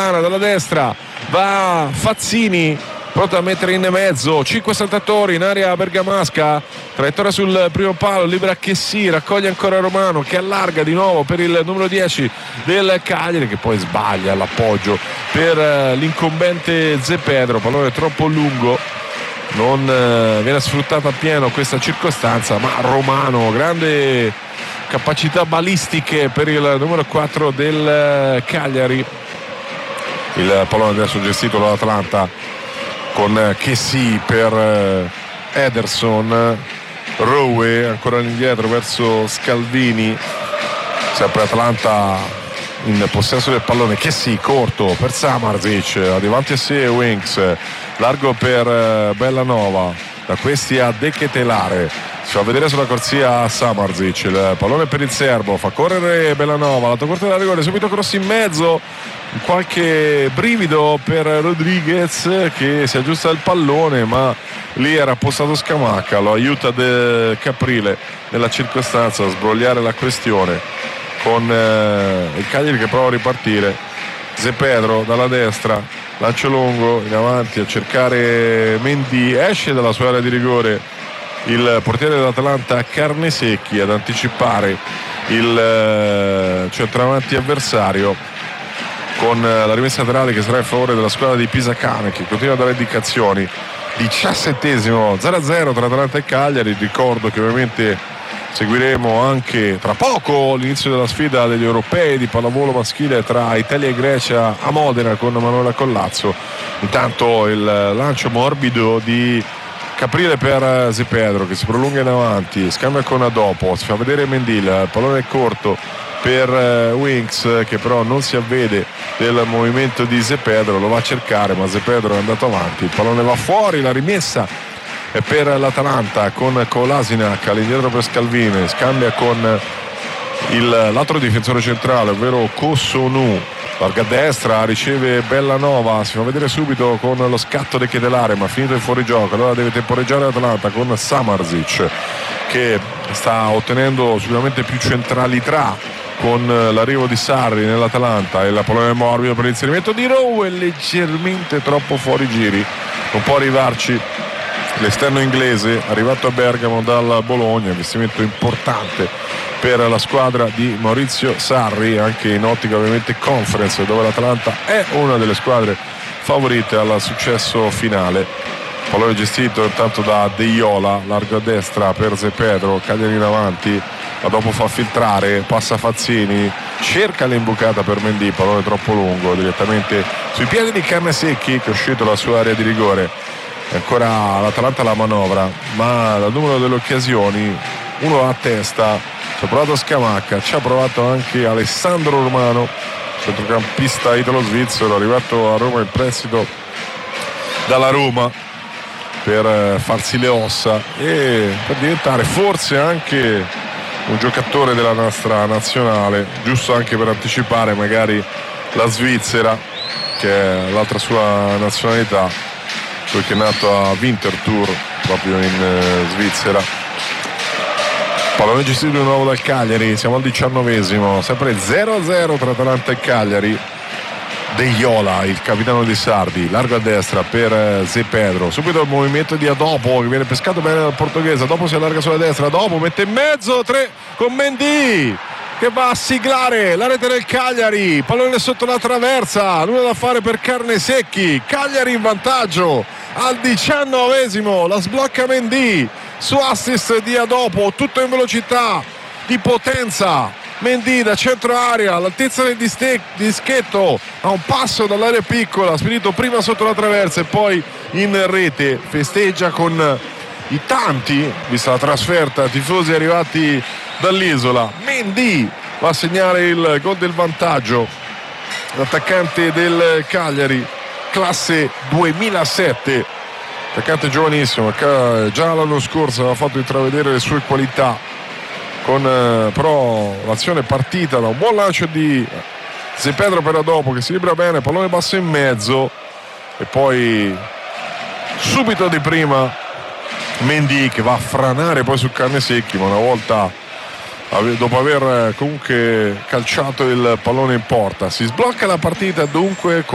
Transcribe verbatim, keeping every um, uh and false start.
Salernitana. Dalla destra va Fazzini, pronto a mettere in mezzo, cinque saltatori in area bergamasca, traiettoria sul primo palo, libera Chessy, raccoglie ancora Romano che allarga di nuovo per il numero dieci del Cagliari, che poi sbaglia l'appoggio per l'incombente Zé Pedro. Pallone troppo lungo, non viene sfruttata appieno questa circostanza, ma Romano, grande capacità balistiche per il numero quattro del Cagliari. Il pallone adesso gestito dall'Atalanta con Chessy per Ederson, Rowe ancora indietro verso Scalvini, sempre Atalanta in possesso del pallone. Chessy corto per Samardzic, davanti a sé Winks, largo per Bellanova, da questi a De Ketelare, si fa vedere sulla corsia Samardzic, il pallone per il serbo, fa correre Bellanova, lato corto della rigore, subito cross in mezzo, qualche brivido per Rodriguez che si aggiusta il pallone, ma lì era postato Scamacca, lo aiuta De Caprile nella circostanza a sbrogliare la questione, con eh, il Cagliari che prova a ripartire. Zé Pedro dalla destra, lancio lungo in avanti a cercare Mendy, esce dalla sua area di rigore il portiere dell'Atalanta Carnesecchi ad anticipare il eh, centravanti avversario, con la rimessa laterale che sarà in favore della squadra di Pisacane, che continua a dare indicazioni. Diciassettesimo, zero a zero tra Atalanta e Cagliari. Ricordo che ovviamente seguiremo anche tra poco l'inizio della sfida degli europei di pallavolo maschile tra Italia e Grecia a Modena con Manuela Collazzo. Intanto il lancio morbido di Caprile per Zé Pedro che si prolunga in avanti, scambia con Adopo, si fa vedere Mendy, il pallone è corto per Winks che però non si avvede del movimento di Zé Pedro, lo va a cercare ma Zé Pedro è andato avanti, il pallone va fuori, la rimessa è per l'Atalanta con Kolasinac all'indietro per Scalvini, scambia con il l'altro difensore centrale ovvero Cossonu, larga a destra, riceve Bellanova, si fa vedere subito con lo scatto De Ketelare ma finito in fuorigioco, allora deve temporeggiare l'Atalanta con Samardzic che sta ottenendo sicuramente più centralità con l'arrivo di Sarri nell'Atalanta, e la pallone morbido per l'inserimento di Rowe, leggermente troppo fuori giri, non può arrivarci l'esterno inglese arrivato a Bergamo dal Bologna, investimento importante per la squadra di Maurizio Sarri, anche in ottica ovviamente conference, dove l'Atalanta è una delle squadre favorite al successo finale. Pallone gestito intanto da De Iola, largo a destra per Zé Pedro, Cagliari in avanti, ma dopo fa filtrare, passa Fazzini, cerca l'imbucata per Mendy, pallone troppo lungo direttamente sui piedi di Carnesecchi che è uscito dalla sua area di rigore. Ancora l'Atalanta la manovra, ma dal numero delle occasioni uno a testa, ci ha provato Scamacca, ci ha provato anche Alessandro Romano, centrocampista italo-svizzero arrivato a Roma in prestito dalla Roma per farsi le ossa e per diventare forse anche un giocatore della nostra nazionale, giusto anche per anticipare magari la Svizzera che è l'altra sua nazionalità, perché è nato a Winterthur proprio in eh, Svizzera. Pallone gestito di nuovo dal Cagliari, siamo al diciannovesimo, sempre zero a zero tra Atalanta e Cagliari. De Iola, il capitano di Sardi, largo a destra per eh, Zé Pedro, subito il movimento di Adopo che viene pescato bene dal portoghese, dopo si allarga sulla destra, dopo mette in mezzo tre con Mendy che va a siglare la rete del Cagliari, pallone sotto la traversa, nulla da fare per Carnesecchi, Cagliari in vantaggio al diciannovesimo, la sblocca Mendy su assist di Adopo, tutto in velocità, di potenza. Mendy da centro area all'altezza del diste- dischetto, a un passo dall'area piccola, spedito prima sotto la traversa e poi in rete, festeggia con i tanti, vista la trasferta, tifosi arrivati dall'isola. Mendy va a segnare il gol del vantaggio, l'attaccante del Cagliari, classe duemilasette, attaccante giovanissimo, già l'anno scorso aveva fatto intravedere le sue qualità, con eh, però l'azione partita da un buon lancio di Zé Pedro per Adopo che si libera bene, pallone basso in mezzo e poi subito di prima Mendy che va a franare poi su Carnesecchi, ma una volta dopo aver comunque calciato il pallone in porta si sblocca la partita dunque con